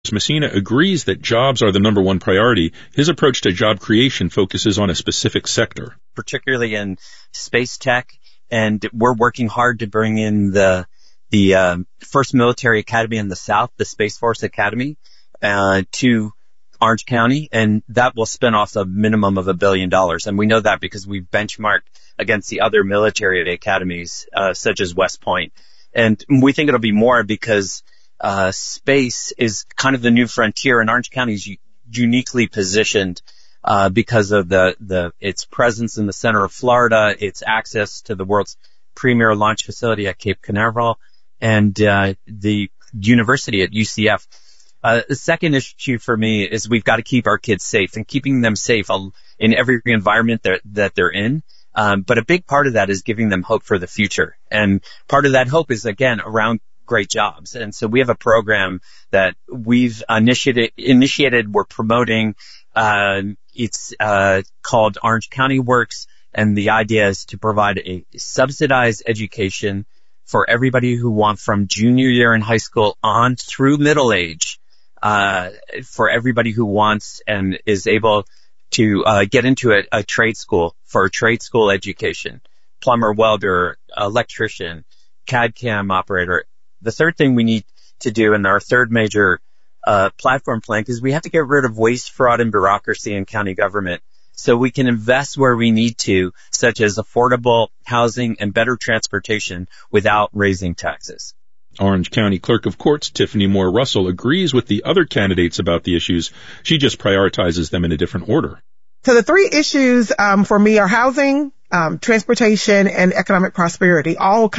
Messina agrees that jobs are the number one priority. His approach to job creation focuses on a specific sector. Particularly in space tech, and we're working hard to bring in the first military academy in the South, the Space Force Academy, to Orange County, and that will spin off a minimum of $1 billion. And we know that because we've benchmarked against the other military academies, such as West Point. And we think it'll be more because space is kind of the new frontier, and Orange County is uniquely positioned because of its presence in the center of Florida, its access to the world's premier launch facility at Cape Canaveral, and the university at UCF. The second issue for me is we've got to keep our kids safe, and keeping them safe in every environment that they're in. But a big part of that is giving them hope for the future. And part of that hope is, again, around great jobs. And so we have a program that we've initiated. We're promoting. It's called Orange County Works. And the idea is to provide a subsidized education for everybody who wants, from junior year in high school on through middle age, for everybody who wants and is able to get into a trade school for a trade school education, plumber, welder, electrician, CAD/CAM operator. The third thing we need to do in our third major platform plank is we have to get rid of waste, fraud, and bureaucracy in county government so we can invest where we need to, such as affordable housing and better transportation without raising taxes. Orange County Clerk of Courts Tiffany Moore Russell agrees with the other candidates about the issues. She just prioritizes them in a different order. So the three issues for me are housing, transportation, and economic prosperity.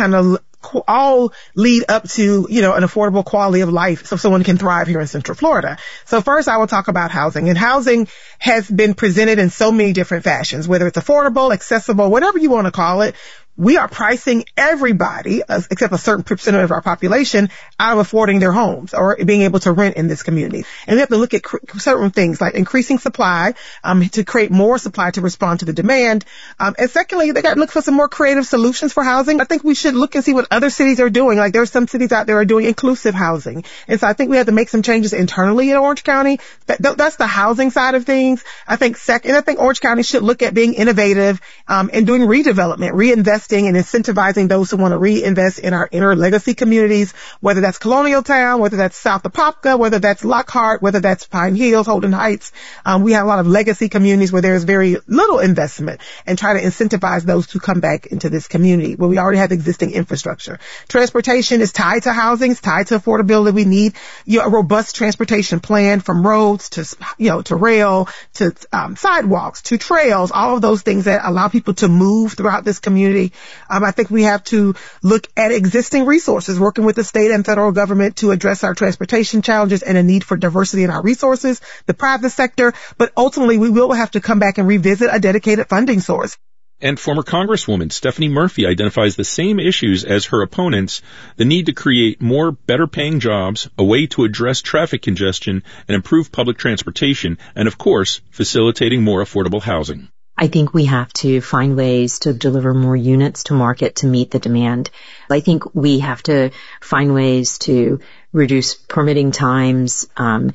All lead up to, an affordable quality of life so someone can thrive here in Central Florida. So first I will talk about housing. And housing has been presented in so many different fashions, whether it's affordable, accessible, whatever you want to call it. We are pricing everybody, except a certain percentage of our population, out of affording their homes or being able to rent in this community. And we have to look at certain things like increasing supply, to create more supply to respond to the demand. And secondly, they got to look for some more creative solutions for housing. I think we should look and see what other cities are doing. Like there are some cities out there are doing inclusive housing. And so I think we have to make some changes internally in Orange County. That's the housing side of things. I think Orange County should look at being innovative, and doing redevelopment, reinvesting and incentivizing those who want to reinvest in our inner legacy communities, whether that's Colonial Town, whether that's South Apopka, whether that's Lockhart, whether that's Pine Hills, Holden Heights. We have a lot of legacy communities where there's very little investment, and try to incentivize those to come back into this community where we already have existing infrastructure. Transportation is tied to housing, it's tied to affordability. We need a robust transportation plan, from roads to rail to sidewalks to trails, all of those things that allow people to move throughout this community. I think we have to look at existing resources, working with the state and federal government to address our transportation challenges and a need for diversity in our resources, the private sector, but ultimately we will have to come back and revisit a dedicated funding source. And former Congresswoman Stephanie Murphy identifies the same issues as her opponents: the need to create more better-paying jobs, a way to address traffic congestion and improve public transportation, and, of course, facilitating more affordable housing. I think we have to find ways to deliver more units to market to meet the demand. I think we have to find ways to reduce permitting times,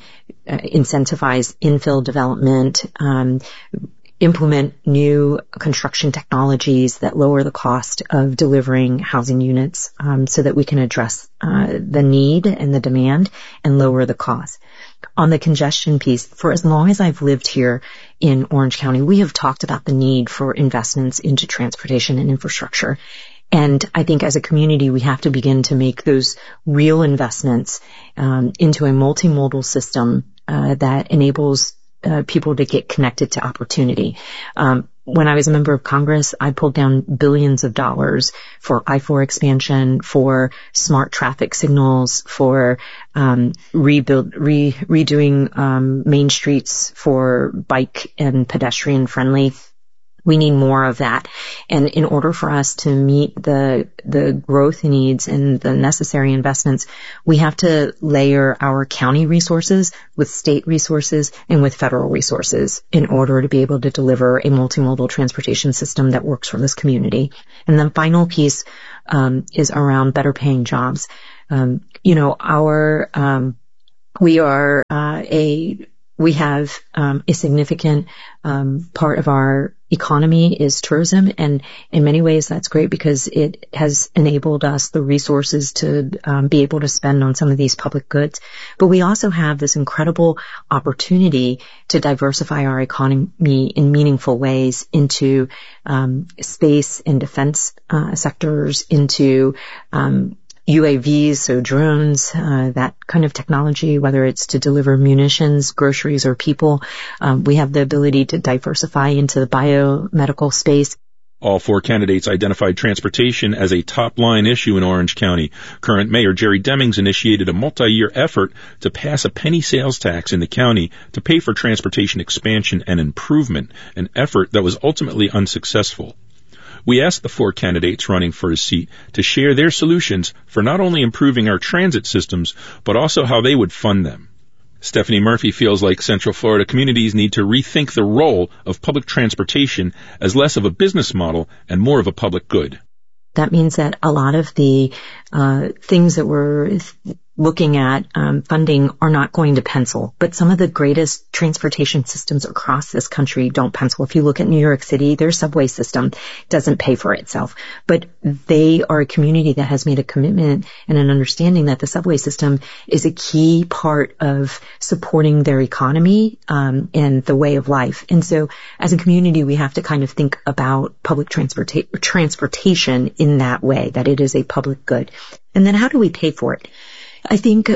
incentivize infill development, implement new construction technologies that lower the cost of delivering housing units, so that we can address the need and the demand and lower the cost. On the congestion piece, for as long as I've lived here in Orange County, we have talked about the need for investments into transportation and infrastructure. And I think as a community, we have to begin to make those real investments into a multimodal system that enables people to get connected to opportunity. When I was a member of Congress, I pulled down billions of dollars for I-4 expansion, for smart traffic signals, for redoing main streets for bike and pedestrian friendly. We need more of that. And in order for us to meet the growth needs and the necessary investments, we have to layer our county resources with state resources and with federal resources in order to be able to deliver a multimodal transportation system that works for this community. And the final piece We are we have a significant part of our economy is tourism, and in many ways that's great because it has enabled us the resources to be able to spend on some of these public goods. But we also have this incredible opportunity to diversify our economy in meaningful ways into space and defense sectors, into UAVs, so drones, that kind of technology, whether it's to deliver munitions, groceries, or people. We have the ability to diversify into the biomedical space. All four candidates identified transportation as a top-line issue in Orange County. Current Mayor Jerry Demings initiated a multi-year effort to pass a penny sales tax in the county to pay for transportation expansion and improvement, an effort that was ultimately unsuccessful. We asked the four candidates running for his seat to share their solutions for not only improving our transit systems, but also how they would fund them. Stephanie Murphy feels like Central Florida communities need to rethink the role of public transportation as less of a business model and more of a public good. That means that a lot of the things that we're looking at funding are not going to pencil, but some of the greatest transportation systems across this country don't pencil. If you look at New York City, their subway system doesn't pay for itself, but they are a community that has made a commitment and an understanding that the subway system is a key part of supporting their economy and the way of life. And so as a community, we have to kind of think about public transportation in that way, that it is a public good. And then how do we pay for it? I think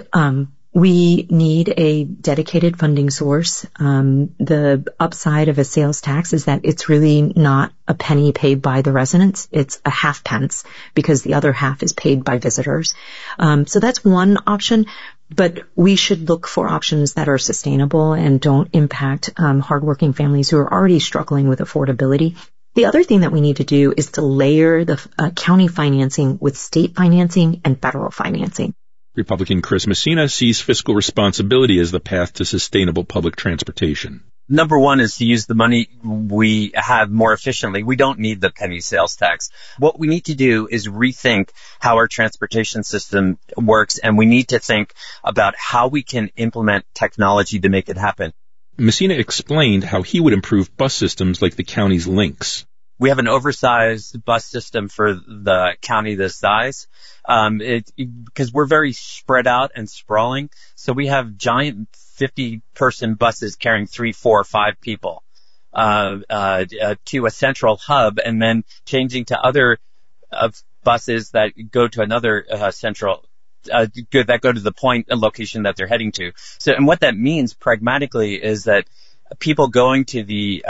we need a dedicated funding source. The upside of a sales tax is that it's really not a penny paid by the residents. It's a half pence because the other half is paid by visitors. So that's one option, but we should look for options that are sustainable and don't impact hardworking families who are already struggling with affordability. The other thing that we need to do is to layer the county financing with state financing and federal financing. Republican Chris Messina sees fiscal responsibility as the path to sustainable public transportation. Number one is to use the money we have more efficiently. We don't need the penny sales tax. What we need to do is rethink how our transportation system works, and we need to think about how we can implement technology to make it happen. Messina explained how he would improve bus systems like the county's Lynx. We have an oversized bus system for the county this size, because we're very spread out and sprawling. So we have giant 50-person buses carrying 3, 4, 5 people to a central hub, and then changing to other buses that go to another central that go to the point and location that they're heading to. So, and what that means pragmatically is that people going to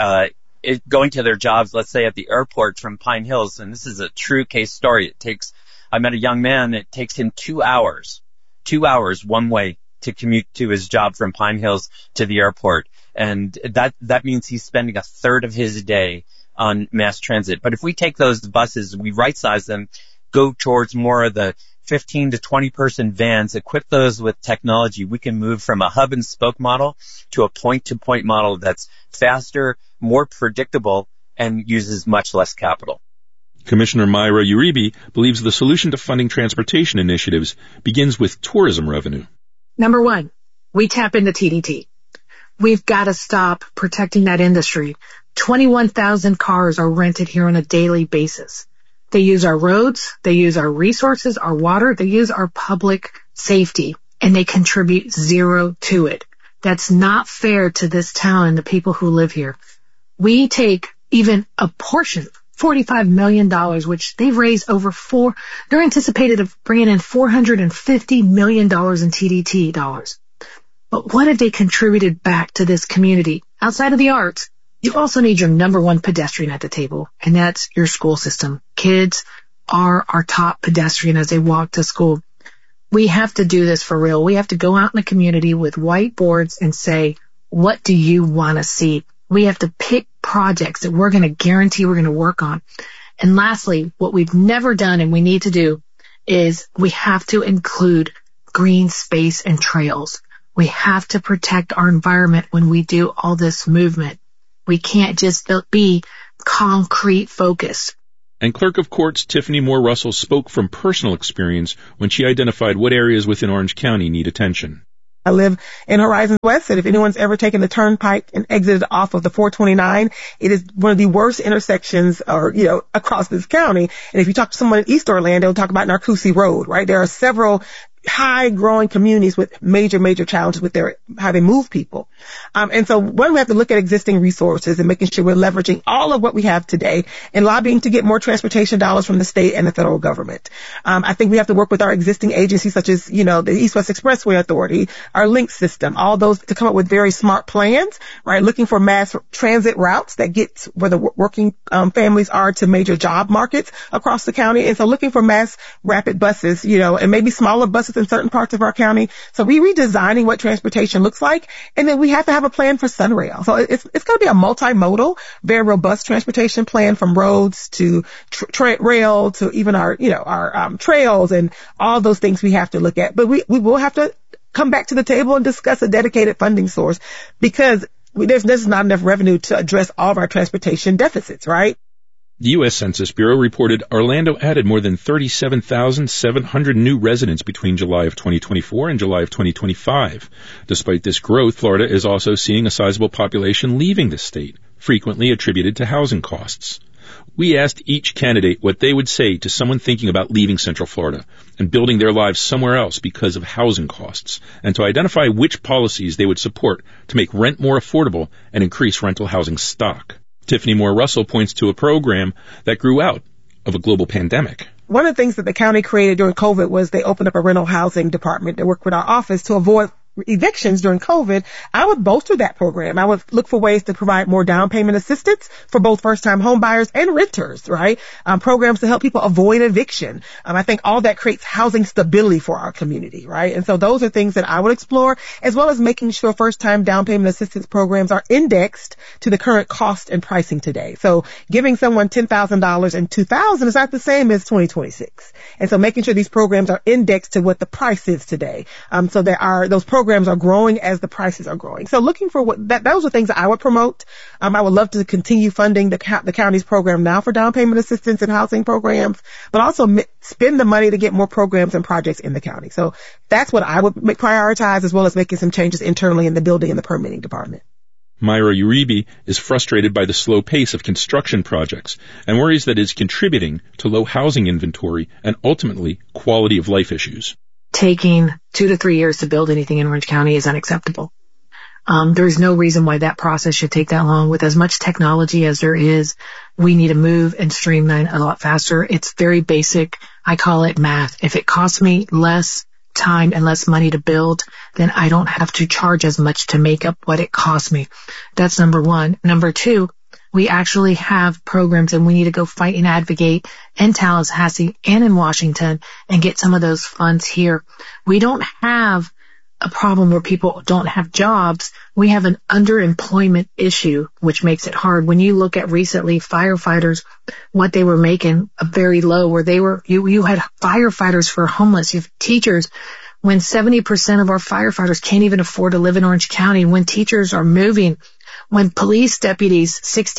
their jobs, let's say at the airport from Pine Hills, and this is a true case story. I met a young man, it takes him 2 hours one way to commute to his job from Pine Hills to the airport. And that means he's spending a third of his day on mass transit. But if we take those buses, we right size them, go towards more of the 15 to 20 person vans, equip those with technology, we can move from a hub and spoke model to a point to point model that's faster, more predictable, and uses much less capital. Commissioner Myra Uribe believes the solution to funding transportation initiatives begins with tourism revenue. Number one, we tap into TDT. We've got to stop protecting that industry. 21,000 cars are rented here on a daily basis. They use our roads, they use our resources, our water, they use our public safety, and they contribute zero to it. That's not fair to this town and the people who live here. We take even a portion, $45 million, which they've raised they're anticipated of bringing in $450 million in TDT dollars. But what have they contributed back to this community? Outside of the arts, you also need your number one pedestrian at the table, and that's your school system. Kids are our top pedestrian as they walk to school. We have to do this for real. We have to go out in the community with whiteboards and say, what do you want to see? We have to pick projects that we're going to guarantee we're going to work on. And lastly, what we've never done and we need to do is we have to include green space and trails. We have to protect our environment when we do all this movement. We can't just be concrete focused. And Clerk of Courts Tiffany Moore Russell spoke from personal experience when she identified what areas within Orange County need attention. I live in Horizon West, and if anyone's ever taken the turnpike and exited off of the 429, it is one of the worst intersections across this county. And if you talk to someone in East Orlando, they'll talk about Narcoossee Road, right? There are several high growing communities with major challenges with how they move people. And so one, we have to look at existing resources and making sure we're leveraging all of what we have today and lobbying to get more transportation dollars from the state and the federal government. I think we have to work with our existing agencies such as, the East West Expressway Authority, our link system, all those to come up with very smart plans, right? Looking for mass transit routes that get where the working families are to major job markets across the county. And so looking for mass rapid buses, and maybe smaller buses in certain parts of our county. So we redesigning what transportation looks like. And then we have to have a plan for Sunrail. So it's going to be a multimodal, very robust transportation plan from roads to rail to even our trails and all those things we have to look at. But we will have to come back to the table and discuss a dedicated funding source because there's not enough revenue to address all of our transportation deficits, right? The U.S. Census Bureau reported Orlando added more than 37,700 new residents between July of 2024 and July of 2025. Despite this growth, Florida is also seeing a sizable population leaving the state, frequently attributed to housing costs. We asked each candidate what they would say to someone thinking about leaving Central Florida and building their lives somewhere else because of housing costs, and to identify which policies they would support to make rent more affordable and increase rental housing stock. Tiffany Moore Russell points to a program that grew out of a global pandemic. One of the things that the county created during COVID was they opened up a rental housing department that worked with our office to avoid evictions during COVID. I would bolster that program. I would look for ways to provide more down payment assistance for both first-time home buyers and renters, right? Programs to help people avoid eviction. I think all that creates housing stability for our community, right? And so those are things that I would explore, as well as making sure first-time down payment assistance programs are indexed to the current cost and pricing today. So giving someone $10,000 in 2000 is not the same as 2026. And so making sure these programs are indexed to what the price is today. So those programs are growing as the prices are growing. So looking for those are things that I would promote. I would love to continue funding the county's program now for down payment assistance and housing programs, but also spend the money to get more programs and projects in the county. So that's what I would prioritize, as well as making some changes internally in the building and the permitting department. Myra Uribe is frustrated by the slow pace of construction projects and worries that it's contributing to low housing inventory and ultimately quality of life issues. Taking 2 to 3 years to build anything in Orange County is unacceptable. There's no reason why that process should take that long. With as much technology as there is, we need to move and streamline a lot faster. It's very basic. I call it math. If it costs me less time and less money to build, then I don't have to charge as much to make up what it costs me. That's number one. Number two, we actually have programs, and we need to go fight and advocate in Tallahassee and in Washington and get some of those funds here. We don't have a problem where people don't have jobs. We have an underemployment issue, which makes it hard. When you look at recently firefighters, what they were making very low, where you had firefighters for homeless, you have teachers, when 70% of our firefighters can't even afford to live in Orange County, when teachers are moving, when police deputies,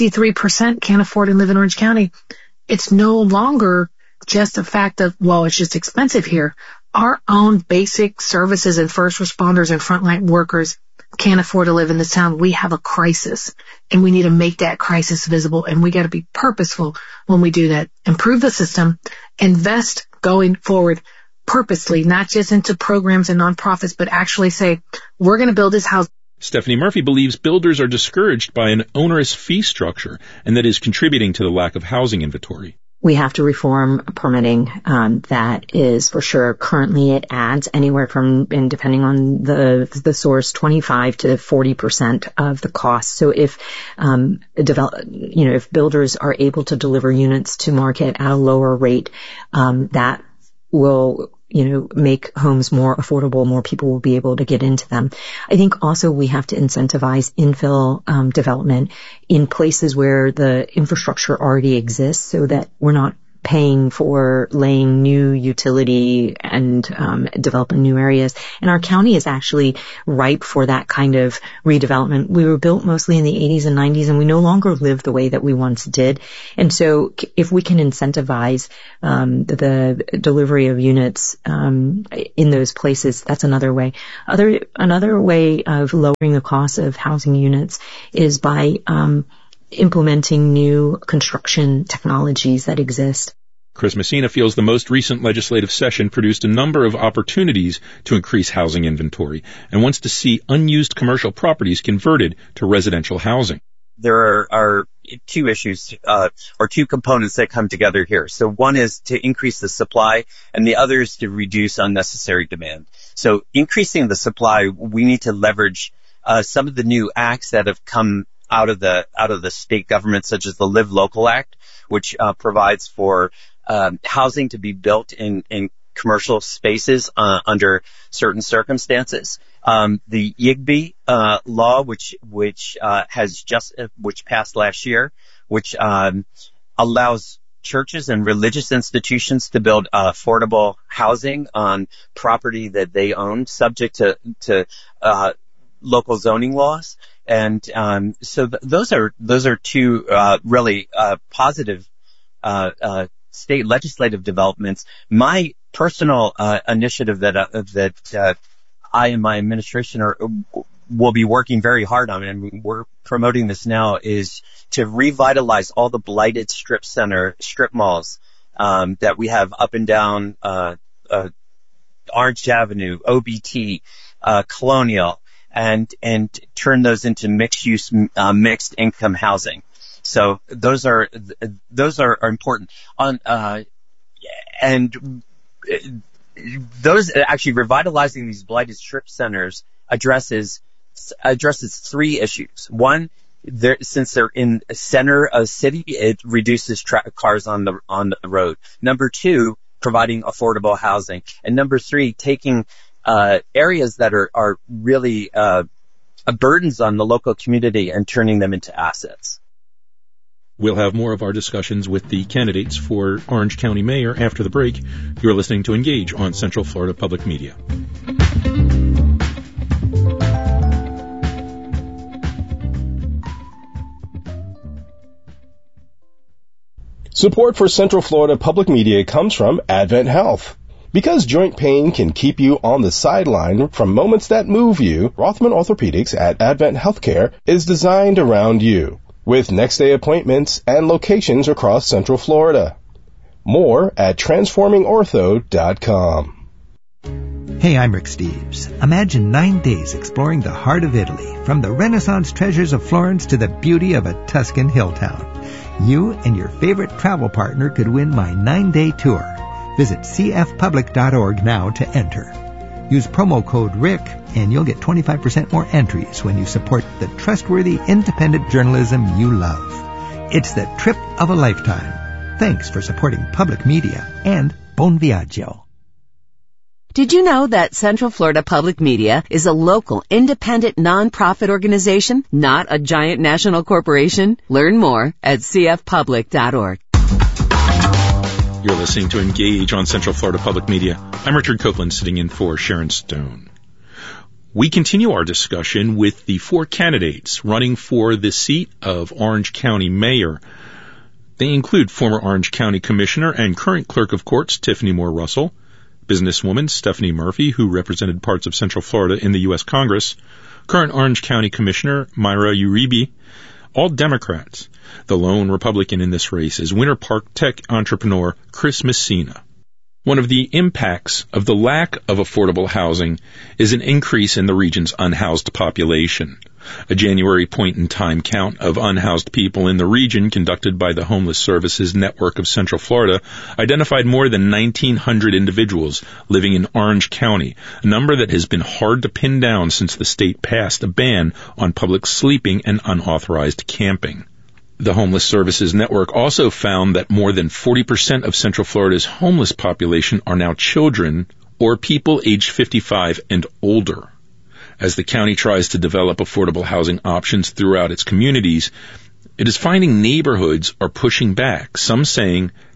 63% can't afford to live in Orange County. It's no longer just a fact of, it's just expensive here. Our own basic services and first responders and frontline workers can't afford to live in this town. We have a crisis, and we need to make that crisis visible, and we got to be purposeful when we do that. Improve the system, invest going forward purposely, not just into programs and nonprofits, but actually say, we're going to build this house. Stephanie Murphy believes builders are discouraged by an onerous fee structure, and that is contributing to the lack of housing inventory. We have to reform permitting. That is for sure. Currently, it adds anywhere from, and depending on the source, 25 to 40% of the cost. So if if builders are able to deliver units to market at a lower rate, that will make homes more affordable. More people will be able to get into them. I think also we have to incentivize infill development in places where the infrastructure already exists, so that we're not paying for laying new utility and developing new areas. And our county is actually ripe for that kind of redevelopment. We were built mostly in the 80s and 90s, and we no longer live the way that we once did. And so if we can incentivize the delivery of units in those places, that's another way. Another way of lowering the cost of housing units is by implementing new construction technologies that exist. Chris Messina feels the most recent legislative session produced a number of opportunities to increase housing inventory and wants to see unused commercial properties converted to residential housing. There are two issues or two components that come together here. So one is to increase the supply, and the other is to reduce unnecessary demand. So increasing the supply, we need to leverage some of the new acts that have come out of the state government, such as the Live Local Act, which provides for housing to be built in commercial spaces under certain circumstances. The YIGBY law, which passed last year, which allows churches and religious institutions to build affordable housing on property that they own, subject to local zoning laws. And so those are two really positive state legislative developments. My personal initiative that I and my administration will be working very hard on, and we're promoting this now, is to revitalize all the blighted strip malls that we have up and down Orange Avenue, OBT, Colonial, and turn those into mixed-use, mixed-income housing. So those are important. And those actually revitalizing these blighted strip centers addresses three issues. One, since they're in the center of the city, it reduces cars on the road. Number two, providing affordable housing, and number three, taking areas that are really burdens on the local community and turning them into assets. We'll have more of our discussions with the candidates for Orange County Mayor after the break. You're listening to Engage on Central Florida Public Media. Support for Central Florida Public Media comes from Advent Health. Because joint pain can keep you on the sideline from moments that move you, Rothman Orthopedics at Advent Healthcare is designed around you, with next-day appointments and locations across Central Florida. More at transformingortho.com. Hey, I'm Rick Steves. Imagine 9 days exploring the heart of Italy, from the Renaissance treasures of Florence to the beauty of a Tuscan hill town. You and your favorite travel partner could win my 9-day tour. Visit cfpublic.org now to enter. Use promo code RICK and you'll get 25% more entries when you support the trustworthy, independent journalism you love. It's the trip of a lifetime. Thanks for supporting public media, and bon viaggio. Did you know that Central Florida Public Media is a local, independent, nonprofit organization, not a giant national corporation? Learn more at cfpublic.org. You're listening to Engage on Central Florida Public Media. I'm Richard Copeland, sitting in for Sharon Stone. We continue our discussion with the four candidates running for the seat of Orange County Mayor. They include former Orange County Commissioner and current Clerk of Courts Tiffany Moore Russell, businesswoman Stephanie Murphy, who represented parts of Central Florida in the U.S. Congress, current Orange County Commissioner Myra Uribe, all Democrats. The lone Republican in this race is Winter Park tech entrepreneur Chris Messina. One of the impacts of the lack of affordable housing is an increase in the region's unhoused population. A January point-in-time count of unhoused people in the region conducted by the Homeless Services Network of Central Florida identified more than 1,900 individuals living in Orange County, a number that has been hard to pin down since the state passed a ban on public sleeping and unauthorized camping. The Homeless Services Network also found that more than 40% of Central Florida's homeless population are now children or people aged 55 and older. As the county tries to develop affordable housing options throughout its communities, it is finding neighborhoods are pushing back, some saying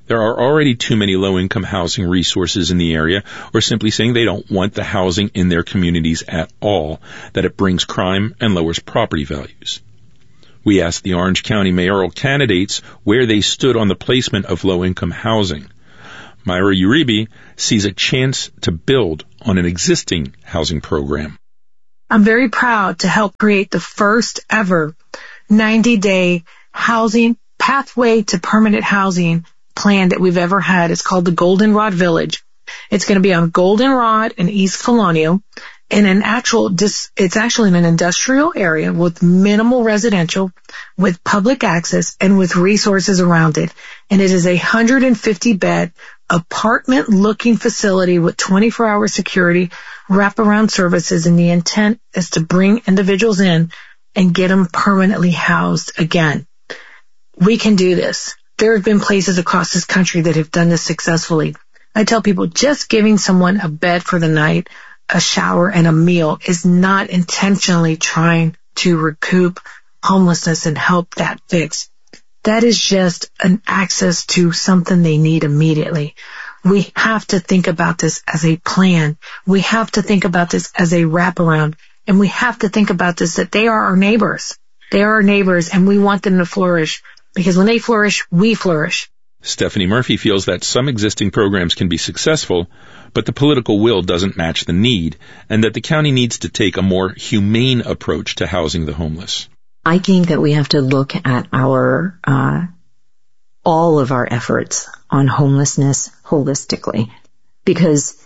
There are already too many low-income housing resources in the area, or simply saying they don't want the housing in their communities at all, that it brings crime and lowers property values. We asked the Orange County mayoral candidates where they stood on the placement of low-income housing. Myra Uribe sees a chance to build on an existing housing program. I'm very proud to help create the first ever 90-day housing pathway to permanent housing plan that we've ever had. It's called the Goldenrod Village. It's going to be on Goldenrod in East Colonial in it's actually in an industrial area with minimal residential, with public access, and with resources around it. And it is a 150-bed apartment-looking facility with 24-hour security, wraparound services, and the intent is to bring individuals in and get them permanently housed again. We can do this. There have been places across this country that have done this successfully. I tell people just giving someone a bed for the night, a shower, and a meal is not intentionally trying to recoup homelessness and help that fix. That is just an access to something they need immediately. We have to think about this as a plan. We have to think about this as a wraparound. And we have to think about this that they are our neighbors. They are our neighbors, and we want them to flourish. Because when they flourish, we flourish. Stephanie Murphy feels that some existing programs can be successful, but the political will doesn't match the need, and that the county needs to take a more humane approach to housing the homeless. I think that we have to look at our all of our efforts on homelessness holistically, because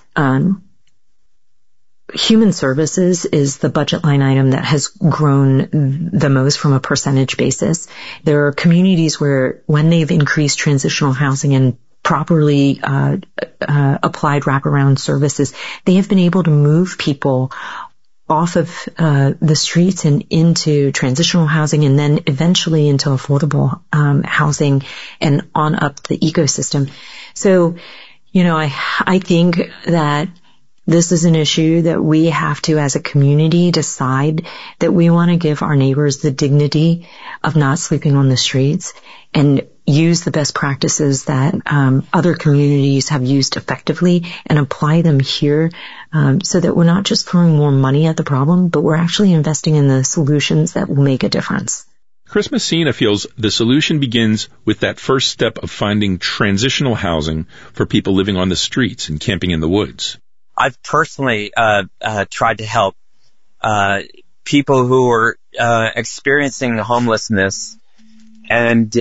human services is the budget line item that has grown the most from a percentage basis. There are communities where when they've increased transitional housing and properly applied wraparound services, they have been able to move people off of the streets and into transitional housing, and then eventually into affordable housing and on up the ecosystem. So, I think that this is an issue that we have to, as a community, decide that we want to give our neighbors the dignity of not sleeping on the streets and use the best practices that other communities have used effectively and apply them here, so that we're not just throwing more money at the problem, but we're actually investing in the solutions that will make a difference. Chris Messina feels the solution begins with that first step of finding transitional housing for people living on the streets and camping in the woods. I've personally tried to help people who are experiencing homelessness and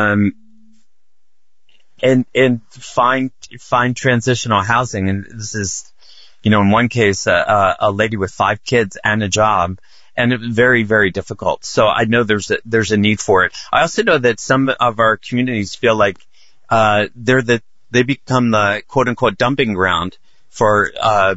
find transitional housing. And this is, in one case, a lady with 5 kids and a job, and it was very, very difficult. So I know there's a need for it. I also know that some of our communities feel like they become the quote unquote dumping ground for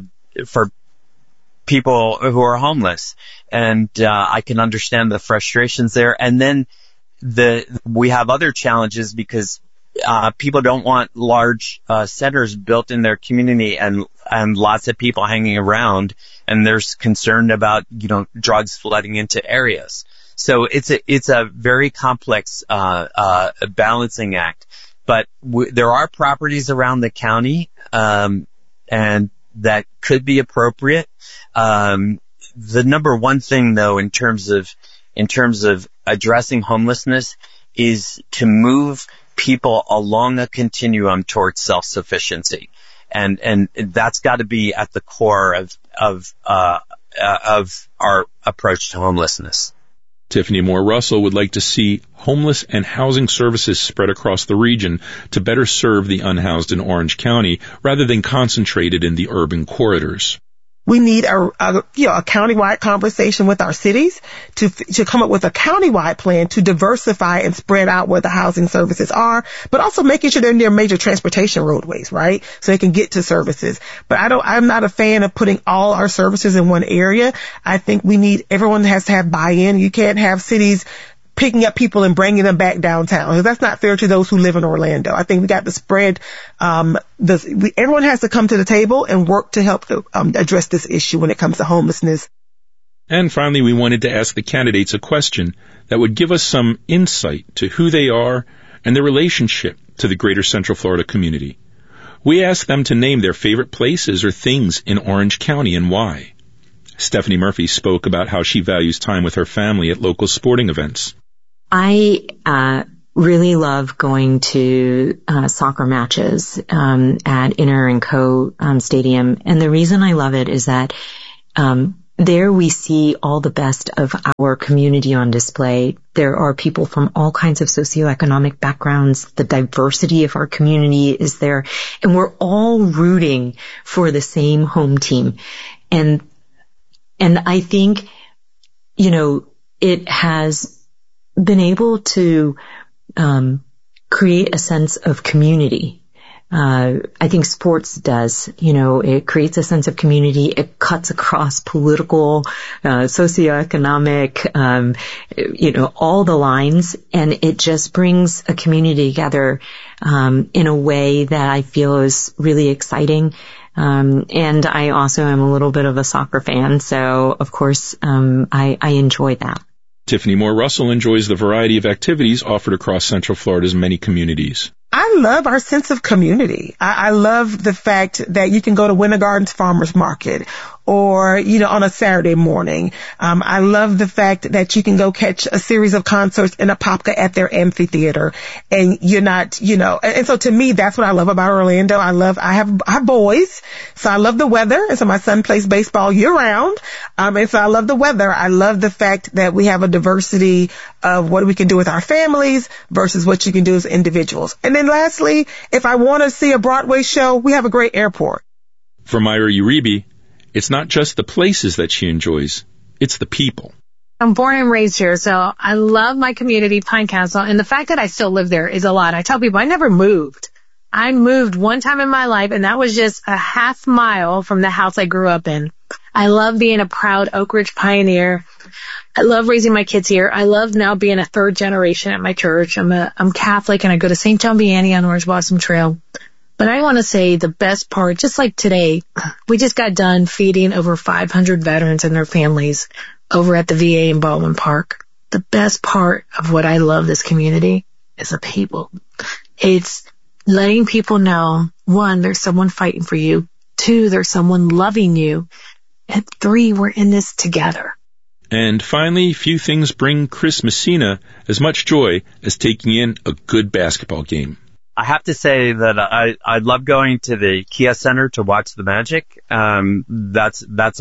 people who are homeless. And I can understand the frustrations there. And then we have other challenges because people don't want large centers built in their community and lots of people hanging around, and there's concern about drugs flooding into areas. So it's a very complex balancing act. But there are properties around the county and that could be appropriate. The number one thing, though, in terms of addressing homelessness is to move people along a continuum towards self-sufficiency. And that's got to be at the core of our approach to homelessness. Tiffany Moore Russell would like to see homeless and housing services spread across the region to better serve the unhoused in Orange County rather than concentrated in the urban corridors. We need a countywide conversation with our cities to come up with a countywide plan to diversify and spread out where the housing services are, but also making sure they're near major transportation roadways, right? So they can get to services. But I'm not a fan of putting all our services in one area. I think everyone has to have buy-in. You can't have cities picking up people and bringing them back downtown. That's not fair to those who live in Orlando. I think we got to spread, everyone has to come to the table and work to help address this issue when it comes to homelessness. And finally, we wanted to ask the candidates a question that would give us some insight to who they are and their relationship to the greater Central Florida community. We asked them to name their favorite places or things in Orange County and why. Stephanie Murphy spoke about how she values time with her family at local sporting events. I really love going to soccer matches at Inter and Co. Stadium. And the reason I love it is that there we see all the best of our community on display. There are people from all kinds of socioeconomic backgrounds. The diversity of our community is there. And we're all rooting for the same home team. And I think, it has been able to create a sense of community. I think sports does, it creates a sense of community. It cuts across political, socioeconomic, all the lines, and it just brings a community together, in a way that I feel is really exciting. And I also am a little bit of a soccer fan, so of course, I enjoy that. Tiffany Moore Russell enjoys the variety of activities offered across Central Florida's many communities. I love our sense of community. I love the fact that you can go to Winter Gardens Farmers Market or, on a Saturday morning. I love the fact that you can go catch a series of concerts in Apopka at their amphitheater and you're not, and so to me, that's what I love about Orlando. I have boys, so I love the weather. And so my son plays baseball year round. And so I love the weather. I love the fact that we have a diversity of what we can do with our families versus what you can do as individuals. And then lastly, if I want to see a Broadway show, we have a great airport. For Myra Uribe, it's not just the places that she enjoys, it's the people. I'm born and raised here, so I love my community, Pine Castle, and the fact that I still live there is a lot. I tell people I never moved. I moved one time in my life, and that was just a half mile from the house I grew up in. I love being a proud Oak Ridge pioneer. I love raising my kids here. I love now being a third generation at my church. I'm Catholic, and I go to St. John Vianney on Orange Blossom Trail. But I want to say the best part, just like today, we just got done feeding over 500 veterans and their families over at the VA in Baldwin Park. The best part of what I love this community is the people. It's letting people know, 1, there's someone fighting for you. 2, there's someone loving you. And 3, we're in this together. And finally, few things bring Chris Messina as much joy as taking in a good basketball game. I have to say that I love going to the Kia Center to watch the Magic. That's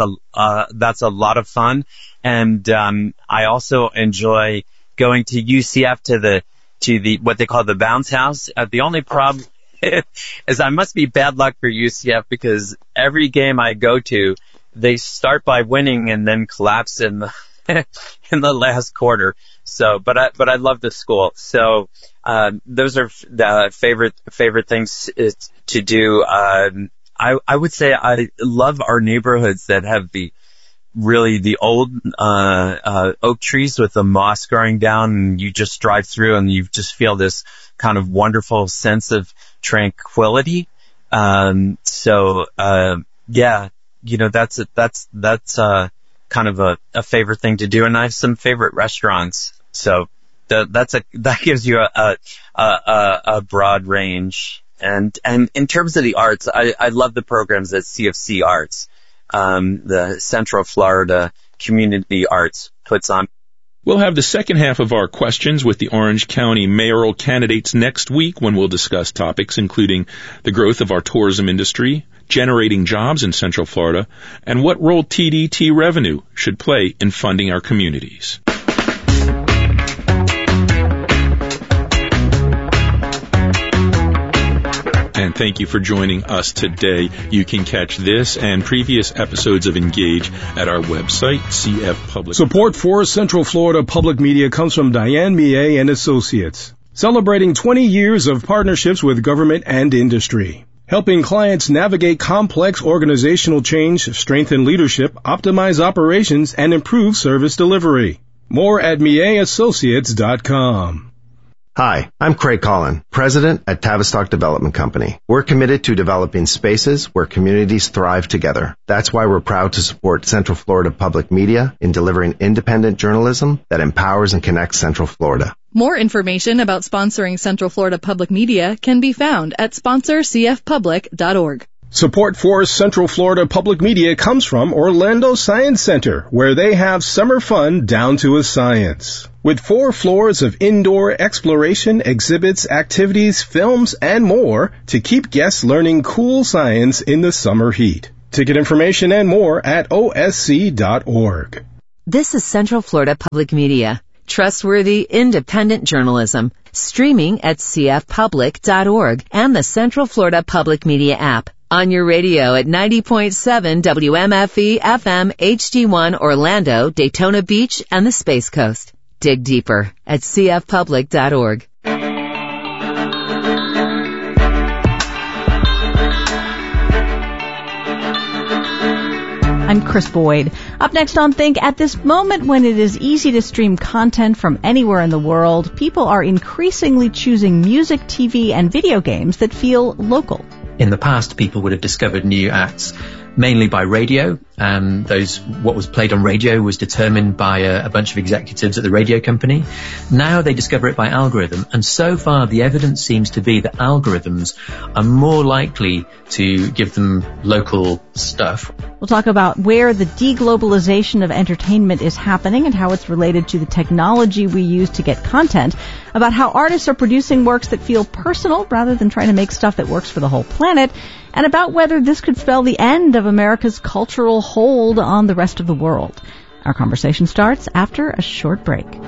a lot of fun. And, I also enjoy going to UCF to the, what they call the bounce house. The only problem is I must be bad luck for UCF because every game I go to, they start by winning and then collapse in the, in the last quarter. So, but I love the school. So, those are the favorite things to do. I would say I love our neighborhoods that have the old, oak trees with the moss growing down, and you just drive through and you just feel this kind of wonderful sense of tranquility. Yeah, that's kind of a favorite thing to do. And I have some favorite restaurants. So that gives you a broad range. And in terms of the arts, I love the programs at CFC Arts, the Central Florida Community Arts puts on. We'll have the second half of our questions with the Orange County mayoral candidates next week when we'll discuss topics including the growth of our tourism industry, generating jobs in Central Florida, and what role TDT revenue should play in funding our communities. And thank you for joining us today. You can catch this and previous episodes of Engage at our website, CF Public. Support for Central Florida Public Media comes from Diane Millet and Associates, celebrating 20 years of partnerships with government and industry, helping clients navigate complex organizational change, strengthen leadership, optimize operations, and improve service delivery. More at millassociates.com. Hi, I'm Craig Collin, President at Tavistock Development Company. We're committed to developing spaces where communities thrive together. That's why we're proud to support Central Florida Public Media in delivering independent journalism that empowers and connects Central Florida. More information about sponsoring Central Florida Public Media can be found at sponsorcfpublic.org. Support for Central Florida Public Media comes from Orlando Science Center, where they have summer fun down to a science. With 4 floors of indoor exploration, exhibits, activities, films, and more to keep guests learning cool science in the summer heat. Ticket information and more at osc.org. This is Central Florida Public Media. Trustworthy, independent journalism. Streaming at cfpublic.org and the Central Florida Public Media app. On your radio at 90.7 WMFE FM HD1 Orlando, Daytona Beach, and the Space Coast. Dig deeper at cfpublic.org. I'm Chris Boyd. Up next on Think, at this moment when it is easy to stream content from anywhere in the world, people are increasingly choosing music, TV, and video games that feel local. In the past, people would have discovered new acts mainly by radio, and what was played on radio was determined by a bunch of executives at the radio company. Now they discover it by algorithm, and so far the evidence seems to be that algorithms are more likely to give them local stuff. We'll talk about where the deglobalization of entertainment is happening and how it's related to the technology we use to get content, about how artists are producing works that feel personal rather than trying to make stuff that works for the whole planet, and about whether this could spell the end of America's cultural hold on the rest of the world. Our conversation starts after a short break.